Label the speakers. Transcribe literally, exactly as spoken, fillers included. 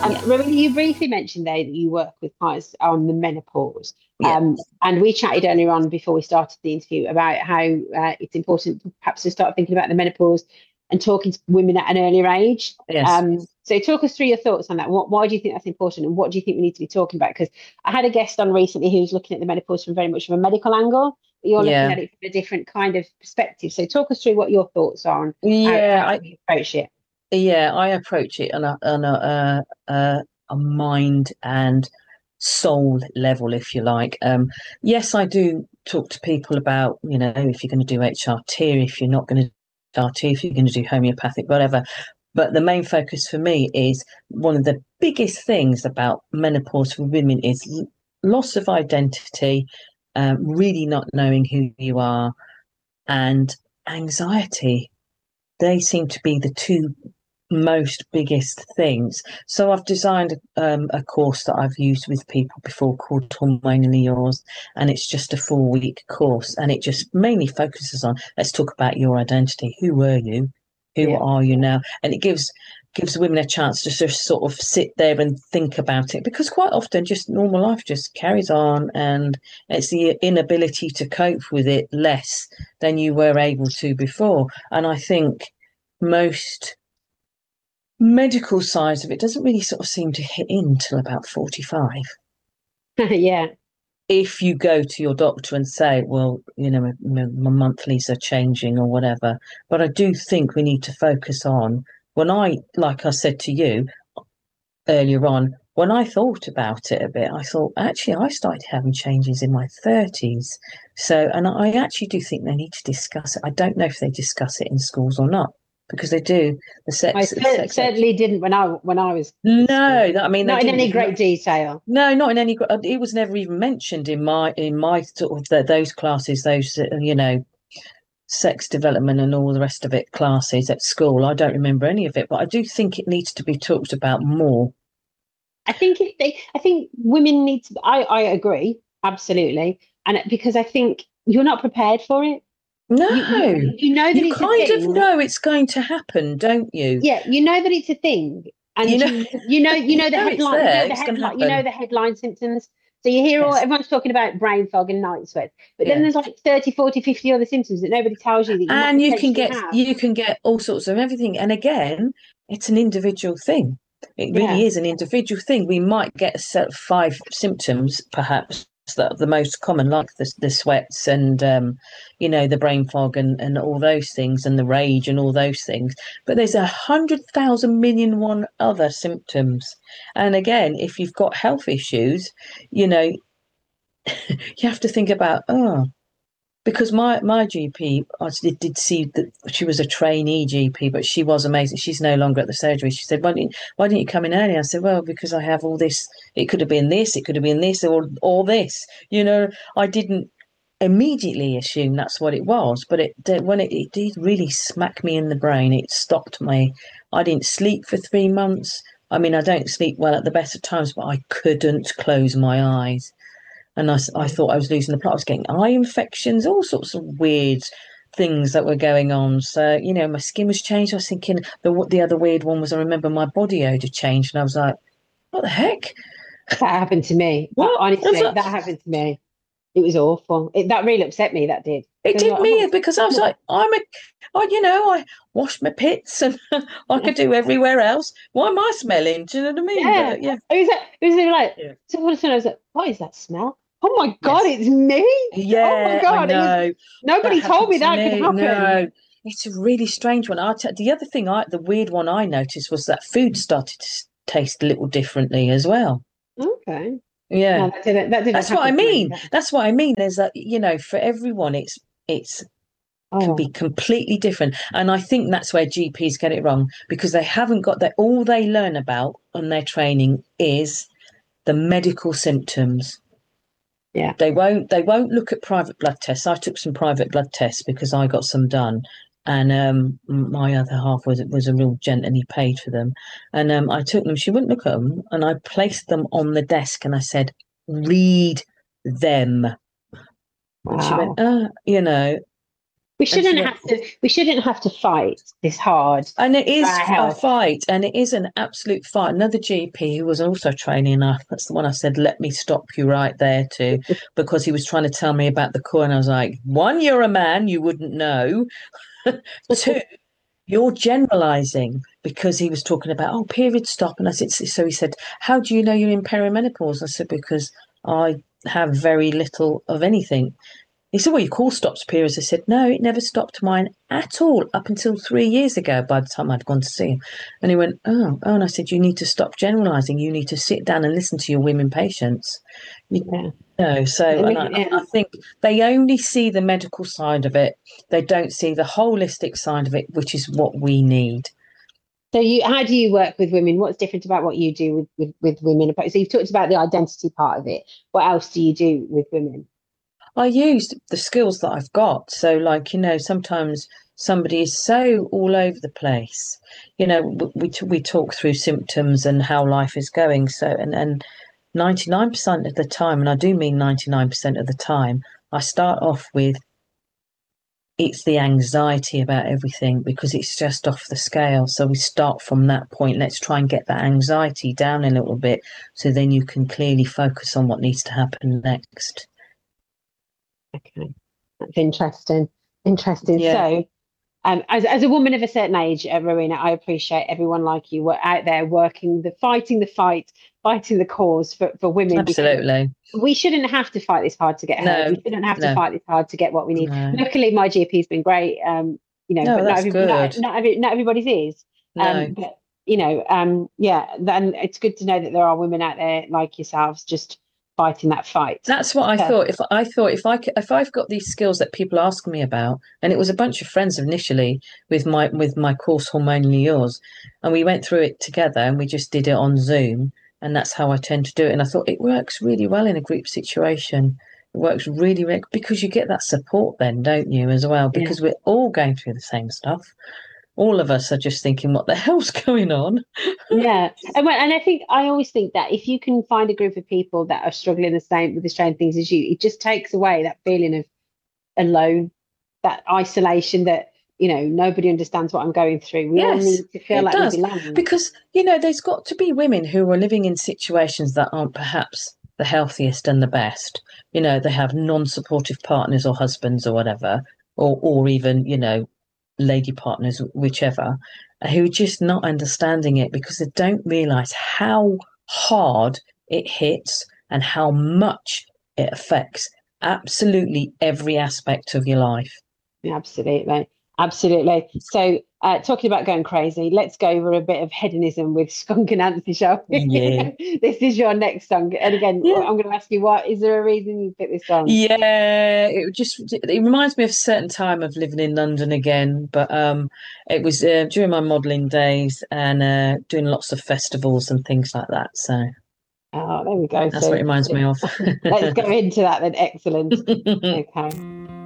Speaker 1: Um,
Speaker 2: Yes,
Speaker 1: Rowena, you briefly mentioned there that you work with clients on the menopause.
Speaker 2: yeah,
Speaker 1: Um, and we chatted earlier on before we started the interview about how uh, it's important perhaps to start thinking about the menopause and talking to women at an earlier age.
Speaker 2: yes,
Speaker 1: Um, so talk us through your thoughts on that. What, why do you think that's important, and what do you think we need to be talking about? Because I had a guest on recently who's looking at the menopause from very much from a medical angle, but you're looking
Speaker 2: yeah,
Speaker 1: at it from a different kind of perspective. So talk us through what your thoughts are on how,
Speaker 2: yeah.
Speaker 1: how
Speaker 2: I
Speaker 1: you approach it.
Speaker 2: yeah, I approach it on a on a a, a, a mind and soul level, if you like. Um, yes, I do talk to people about, you know, if you're going to do H R T, if you're not going to do H R T, if you're going to do homeopathic, whatever. But the main focus for me is one of the biggest things about menopause for women is l- loss of identity, um, really not knowing who you are, and anxiety. They seem to be the two most biggest things. So I've designed um, a course that I've used with people before called Hormonally Yours, and it's just a four week course, and it just mainly focuses on let's talk about your identity. Who were you? Who
Speaker 1: Yeah.
Speaker 2: are you now? And it gives gives women a chance to just sort of sit there and think about it, because quite often just normal life just carries on, and it's the inability to cope with it less than you were able to before. And I think most medical side of it doesn't really sort of seem to hit in till about forty-five.
Speaker 1: Yeah.
Speaker 2: If you go to your doctor and say, well, you know, my, my monthlies are changing or whatever. But I do think we need to focus on when I, like I said to you earlier on, when I thought about it a bit, I thought actually I started having changes in my thirties. So, and I actually do think they need to discuss it. I don't know if they discuss it in schools or not, because they do the
Speaker 1: I
Speaker 2: sex,
Speaker 1: cer-
Speaker 2: sex ed.
Speaker 1: certainly didn't when I when I was at
Speaker 2: No,
Speaker 1: school.
Speaker 2: that, I mean they
Speaker 1: Not in
Speaker 2: didn't
Speaker 1: any
Speaker 2: even.
Speaker 1: great detail.
Speaker 2: No, not in any. It was never even mentioned in my in my sort of the, those classes, those uh, you know, sex development and all the rest of it classes at school. I don't remember any of it, but I do think it needs to be talked about more.
Speaker 1: I think if they, I think women need to. I I agree absolutely, and because I think you're not prepared for it. You you
Speaker 2: No,
Speaker 1: you know that
Speaker 2: you
Speaker 1: it's a
Speaker 2: kind of
Speaker 1: thing.
Speaker 2: know it's going to happen, don't you?
Speaker 1: Yeah, you know that it's a thing,
Speaker 2: You
Speaker 1: and
Speaker 2: know,
Speaker 1: you you know you
Speaker 2: you
Speaker 1: know the
Speaker 2: know it's
Speaker 1: headline. You know
Speaker 2: there.
Speaker 1: the
Speaker 2: It's going to
Speaker 1: headline. You know
Speaker 2: happen.
Speaker 1: the headline symptoms. So you hear all
Speaker 2: Yes,
Speaker 1: everyone's talking about brain fog and night sweat, but then
Speaker 2: yeah.
Speaker 1: there's like thirty, forty, fifty other symptoms that nobody tells you that you might
Speaker 2: And you can
Speaker 1: potentially
Speaker 2: get
Speaker 1: have.
Speaker 2: you can get all sorts of everything. And again, it's an individual thing. It really
Speaker 1: Yeah.
Speaker 2: is an individual thing. We might get a set of five symptoms, perhaps, that are the most common, like the, the sweats and um, you know, the brain fog and, and all those things, and the rage and all those things. But there's a hundred thousand million one other symptoms. And again, if you've got health issues, you know, you have to think about, oh, because my my G P, I did, did see that she was a trainee G P, but she was amazing. She's no longer at the surgery. She said, "Why didn't you, why didn't you come in early?" I said, "Well, because I have all this. It could have been this. It could have been this, or or this. You know, I didn't immediately assume that's what it was, but it did, when it, it did really smack me in the brain. It stopped me. I didn't sleep for three months. I mean, I don't sleep well at the best of times, but I couldn't close my eyes." And I, I thought I was losing the plot. I was getting eye infections, all sorts of weird things that were going on. So, you know, my skin was changed. I was thinking the the other weird one was I remember my body odor changed, and I was like, what the heck?
Speaker 1: That happened to me. Uh,
Speaker 2: What? I was
Speaker 1: honestly,
Speaker 2: like,
Speaker 1: that happened to me. It was awful. It, that really upset me. That did.
Speaker 2: it
Speaker 1: I was
Speaker 2: did
Speaker 1: like,
Speaker 2: me
Speaker 1: oh,
Speaker 2: because I was like, I'm a, I, you know, I wash my pits and I could do everywhere else. Why am I smelling? Do you know what I mean?
Speaker 1: yeah.
Speaker 2: But yeah,
Speaker 1: It was. It was like.
Speaker 2: yeah,
Speaker 1: So all of a sudden, I was like, "What is that smell? Oh my god,
Speaker 2: yes,
Speaker 1: it's me! Oh my
Speaker 2: yeah, I
Speaker 1: god, it was."
Speaker 2: know. That
Speaker 1: Nobody told
Speaker 2: happened
Speaker 1: me
Speaker 2: to
Speaker 1: that could
Speaker 2: me.
Speaker 1: happen.
Speaker 2: No, it's a really strange one. I t- the other thing, I the weird one I noticed was that food started to s- taste a little differently as well.
Speaker 1: Okay. No,
Speaker 2: Yeah,
Speaker 1: that didn't. That didn't
Speaker 2: that's what I
Speaker 1: happen to me.
Speaker 2: mean. That's what I mean. There's that, you know, for everyone, it's it's can be
Speaker 1: Oh,
Speaker 2: completely different, and I think that's where G Ps get it wrong, because they haven't got that. All they learn about on their training is the medical symptoms.
Speaker 1: yeah.
Speaker 2: They won't they won't look at private blood tests. I took some private blood tests because I got some done, and um, my other half was was a real gent and he paid for them. And um, I took them. She wouldn't look at them, and I placed them on the desk and I said, "Read them." And she went,
Speaker 1: Wow.
Speaker 2: "Ah, you know."
Speaker 1: We
Speaker 2: And she
Speaker 1: shouldn't
Speaker 2: went,
Speaker 1: have to. We shouldn't have to fight this hard
Speaker 2: and it
Speaker 1: for
Speaker 2: is
Speaker 1: our
Speaker 2: a
Speaker 1: health.
Speaker 2: fight, and it is an absolute fight. Another G P who was also training us, that's the one I said, let me stop you right there too, because he was trying to tell me about the core, and I was like, one, you're a man, you wouldn't know. Two, you're generalizing, because he was talking about, oh, period stop. And I said, so he said, how do you know you're in perimenopause? I said, because I have very little of anything. He said, well, you call stops periods. I said, no, it never stopped mine at all up until three years ago by the time I'd gone to see him. And he went, oh, oh. And I said, you need to stop generalising. You need to sit down and listen to your women patients. You
Speaker 1: Yeah.
Speaker 2: know, so and I,
Speaker 1: Yeah.
Speaker 2: I think they only see the medical side of it. They don't see the holistic side of it, which is what we need.
Speaker 1: So you, how do you work with women? What's different about what you do with, with, with women? So you've talked about the identity part of it. What else do you do with women?
Speaker 2: I used the skills that I've got. So, like, you know, sometimes somebody is so all over the place. You know, we we talk through symptoms and how life is going. So, and and ninety-nine percent of the time, and I do mean ninety-nine percent of the time, I start off with it's the anxiety about everything, because it's just off the scale. So we start from that point. Let's try and get that anxiety down a little bit, so then you can clearly focus on what needs to happen next.
Speaker 1: Okay, that's interesting. Interesting.
Speaker 2: Yeah.
Speaker 1: So, um, as as a woman of a certain age, uh, Rowena, I appreciate everyone like you were out there working the fighting the fight, fighting the cause for, for women.
Speaker 2: Absolutely.
Speaker 1: We shouldn't have to fight this hard to get heard.
Speaker 2: No,
Speaker 1: We shouldn't have to
Speaker 2: no.
Speaker 1: fight this hard to get what we need.
Speaker 2: No.
Speaker 1: Luckily, my G P's been great. Um, you know,
Speaker 2: No,
Speaker 1: but not,
Speaker 2: that's
Speaker 1: every,
Speaker 2: good.
Speaker 1: not, not, every, not everybody's is.
Speaker 2: No.
Speaker 1: Um, but you know, um, yeah, then it's good to know that there are women out there like yourselves just fighting that fight.
Speaker 2: That's what I
Speaker 1: Yeah.
Speaker 2: thought. If I thought if I could, if I've got these skills that people ask me about, and it was a bunch of friends initially with my with my course Hormonally Yours, and we went through it together, and we just did it on Zoom, and that's how I tend to do it. And I thought it works really well in a group situation. It works really, really because you get that support then, don't you, as well? Because yeah. we're all going through the same stuff. All of us are just thinking, what the hell's going on?
Speaker 1: Yeah. And, and I think, I always think that if you can find a group of people that are struggling the same with the same things as you, it just takes away that feeling of alone, that isolation, that, you know, nobody understands what I'm going through. We
Speaker 2: yes,
Speaker 1: all need to feel like
Speaker 2: does.
Speaker 1: we belong.
Speaker 2: Because, you know, there's got to be women who are living in situations that aren't perhaps the healthiest and the best. You know, they have non-supportive partners or husbands or whatever, or or even, you know, lady partners, whichever, who are just not understanding it because they don't realise how hard it hits and how much it affects absolutely every aspect of your life.
Speaker 1: Absolutely. Absolutely. So, uh, talking about going crazy, let's go over a bit of hedonism with Skunk Anansie, shall we?
Speaker 2: Yeah.
Speaker 1: This is your next song. And again, yeah. I'm going to ask you, what is there a reason you picked this song?
Speaker 2: Yeah, it just it reminds me of a certain time of living in London again. But um, it was uh, during my modelling days and uh, doing lots of festivals and things like that. So,
Speaker 1: oh, there we go.
Speaker 2: That's
Speaker 1: so,
Speaker 2: what it reminds me of.
Speaker 1: Let's go into that then. Excellent. Okay.